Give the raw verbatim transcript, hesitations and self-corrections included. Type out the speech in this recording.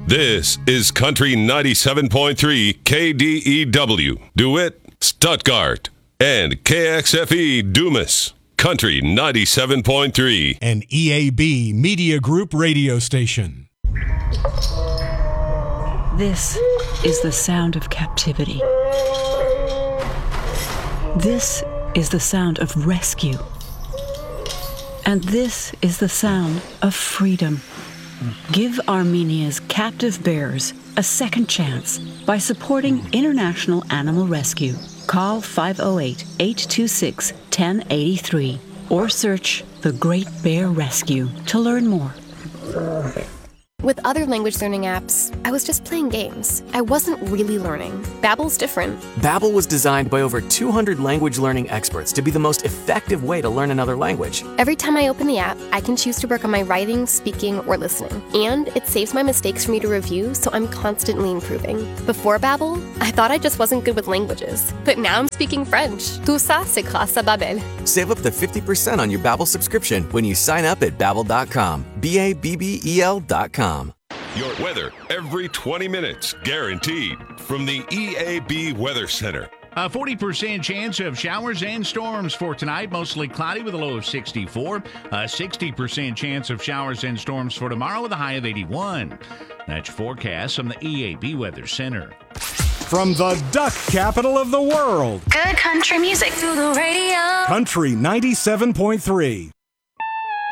This is Country ninety-seven point three K D E W, DeWitt, Stuttgart, and K X F E, Dumas. Country ninety-seven point three. An E A B Media Group radio station. This is the sound of captivity. This is the sound of rescue. And this is the sound of freedom. Give Armenia's captive bears a second chance by supporting International Animal Rescue. Call five oh eight, eight two six, one oh eight three or search The Great Bear Rescue to learn more. With other language learning apps, I was just playing games. I wasn't really learning. Babbel's different. Babbel was designed by over two hundred language learning experts to be the most effective way to learn another language. Every time I open the app, I can choose to work on my writing, speaking, or listening. And it saves my mistakes for me to review, so I'm constantly improving. Before Babbel, I thought I just wasn't good with languages. But now I'm speaking French. Tout ça, c'est grâce à Babbel. Save up to fifty percent on your Babbel subscription when you sign up at babbel dot com. B A B B E L dot com. Your weather every twenty minutes, guaranteed, from the E A B Weather Center. A forty percent chance of showers and storms for tonight, mostly cloudy with a low of sixty-four. A sixty percent chance of showers and storms for tomorrow with a high of eighty-one. That's your forecast from the E A B Weather Center. From the duck capital of the world, Good country music through the radio. Country ninety-seven point three.